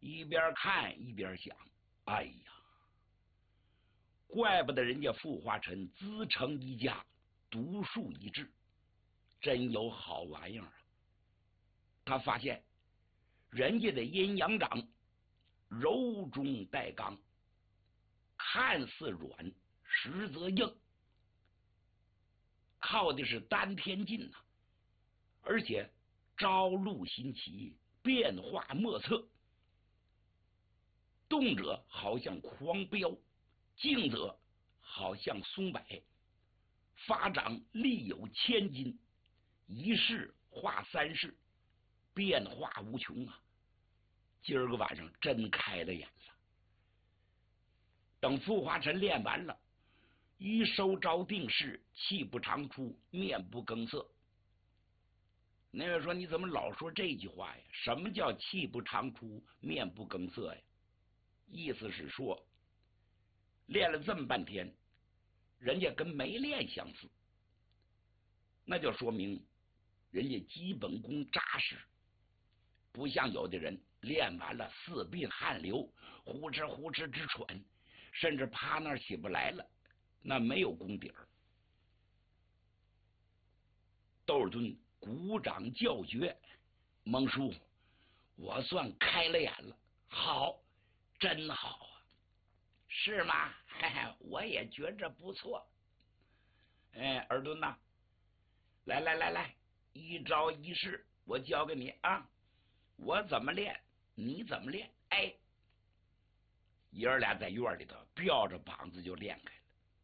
一边看一边想，哎呀，怪不得人家傅华臣自成一家，独树一帜，真有好玩意儿啊！他发现人家的阴阳掌柔中带刚，看似软，实则硬，靠的是丹田劲呐，而且朝露新奇，变化莫测，动者好像狂飙，静者好像松柏，发掌力有千斤，一式化三式，变化无穷啊！今儿个晚上真开了眼了。等傅华臣练完了，一收招定式，气不长出，面不更色。那位说，你怎么老说这句话呀？什么叫气不长出，面不更色呀？意思是说，练了这么半天，人家跟没练相似，那就说明人家基本功扎实，不像有的人练完了四鬓汗流，呼哧呼哧直喘，甚至趴那儿起不来了，那没有功底儿。窦尔敦鼓掌叫绝：“蒙叔，我算开了眼了，好，真好啊！是吗？嘿嘿，我也觉着不错。尔敦呐，来，一招一式，我教给你啊！我怎么练，你怎么练？哎，爷儿俩在院里头吊着膀子就练开了。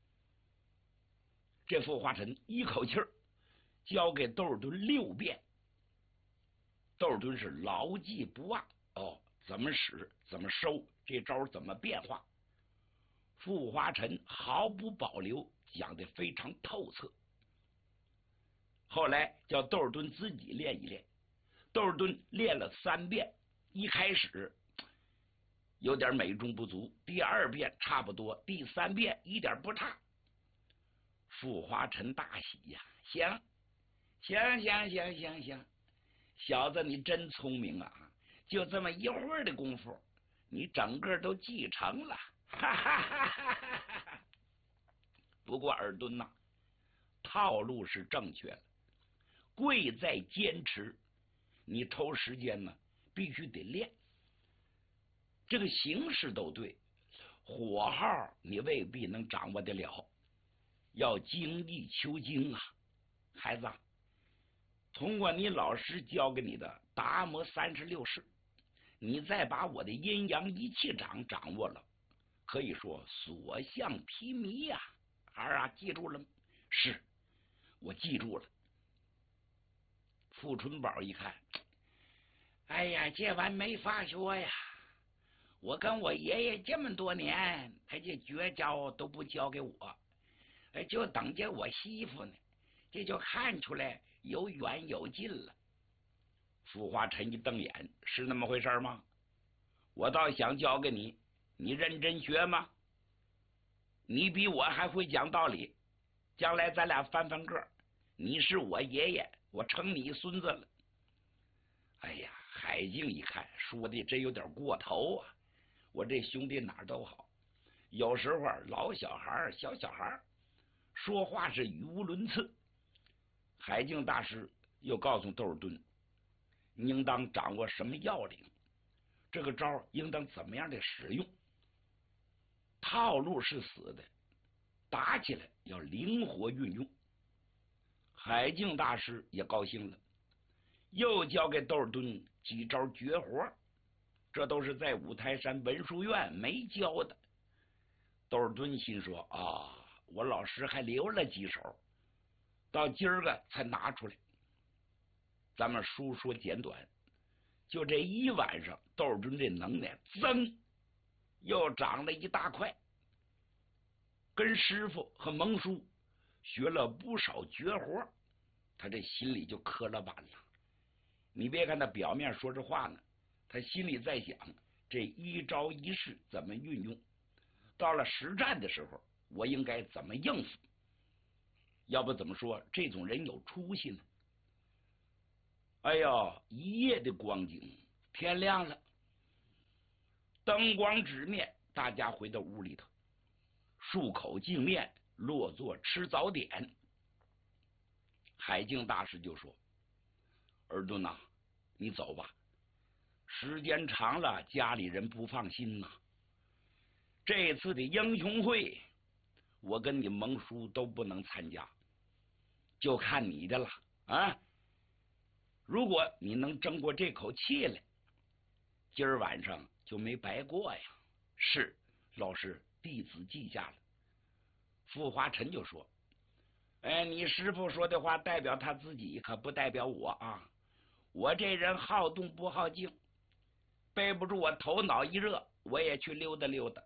这傅华臣一口气儿教给窦尔敦6遍，窦尔敦是牢记不忘。哦，怎么使，怎么收，这招怎么变化，傅华臣毫不保留，讲得非常透彻。后来叫窦尔敦自己练一练，窦尔敦练了3遍，一开始有点美中不足，第2遍差不多，第3遍一点不差。傅华臣大喜呀，行，小子你真聪明啊！就这么一会儿的功夫，你整个都继承了，哈哈哈哈哈！不过尔敦呐，套路是正确的，贵在坚持。你抽时间呢，必须得练，这个形式都对，火候你未必能掌握得了，要精益求精啊，孩子。通过你老师教给你的达摩36式，你再把我的阴阳一气掌掌握了，可以说所向披靡呀！孩儿啊，记住了吗？是，我记住了。傅春宝一看，哎呀，这玩意没法说呀！我跟我爷爷这么多年，他这绝招都不教给我，就等着我媳妇呢，这就看出来有远有近了。傅华臣一瞪眼，是那么回事吗？我倒想教给你，你认真学吗？你比我还会讲道理，将来咱俩翻个，你是我爷爷，我称你孙子了。哎呀，海静一看说的真有点过头啊！我这兄弟哪儿都好，有时候老小孩小小孩说话是语无伦次。海静大师又告诉窦尔敦，应当掌握什么要领，这个招应当怎么样的使用。套路是死的，打起来要灵活运用。海静大师也高兴了，又教给窦尔敦几招绝活，这都是在五台山文殊院没教的。窦尔敦心说啊，我老师还留了几手，到今儿个才拿出来。咱们书说简短，就这一晚上，窦尔敦这能耐增又长了一大块，跟师傅和蒙叔学了不少绝活，他这心里就磕了板了。你别看他表面说这话呢，他心里在想，这一招一式怎么运用，到了实战的时候我应该怎么应付。要不怎么说这种人有出息呢？哎呦，一夜的光景，天亮了， 灯光纸灭，大家回到屋里头，漱口净面，落座吃早点。海静大师就说：“尔敦呐，你走吧，时间长了，家里人不放心呐。这次的英雄会，我跟你蒙叔都不能参加，就看你的了啊！如果你能争过这口气来，今儿晚上就没白过呀。”是，老师，弟子记下了。傅华臣就说：“哎，你师傅说的话代表他自己，可不代表我啊！我这人好动不好静，背不住我头脑一热，我也去溜达溜达。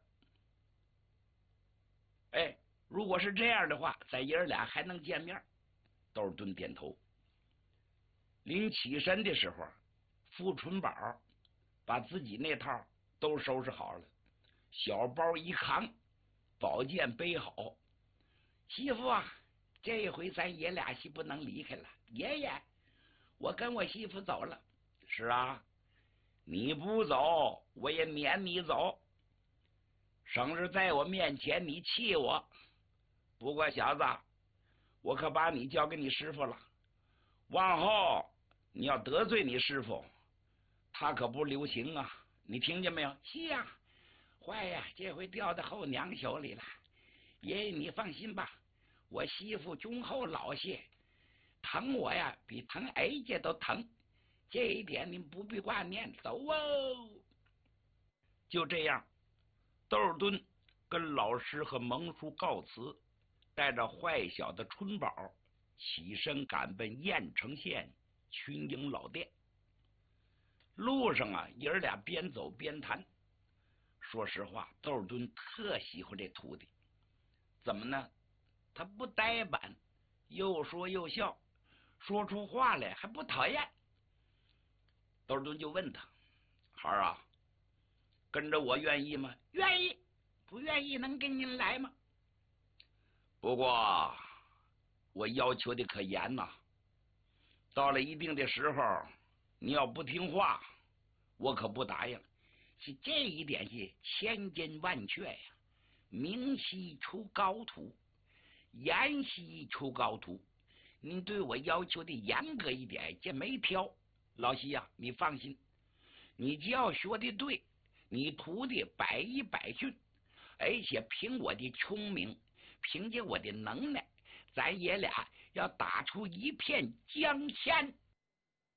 哎，如果是这样的话，咱爷儿俩还能见面。”窦尔敦点头。临起身的时候，傅纯宝把自己那套都收拾好了，小包一扛，宝剑背好。媳妇啊，这一回咱爷俩是不能离开了。爷爷，我跟我媳妇走了。是啊，你不走，我也撵你走，省着在我面前你气我。不过小子，我可把你交给你师傅了，往后你要得罪你师傅，他可不留情啊！你听见没有？是呀，坏呀，这回掉到后娘手里了。爷爷你放心吧，我媳妇忠厚老些，疼我呀比疼儿子都疼，这一点你不必挂念。走哦！就这样，窦尔敦跟老师和蒙叔告辞，带着坏小的春宝起身赶奔郾城县群英老店。路上啊，爷儿俩边走边谈。说实话，窦尔敦特喜欢这徒弟。怎么呢？他不呆板，又说又笑，说出话来还不讨厌。窦尔敦就问他：“孩儿啊，跟着我愿意吗？”“愿意。”“不愿意能跟您来吗？”“不过我要求的可严呐，到了一定的时候，你要不听话，我可不答应。”“是这一点是千真万确呀，明溪出高徒，严溪出高徒。您对我要求的严格一点，这没挑。老西呀，你放心，你只要学的对，你徒弟100%训，而且凭我的聪明，凭借我的能耐，咱爷俩要打出一片江山。”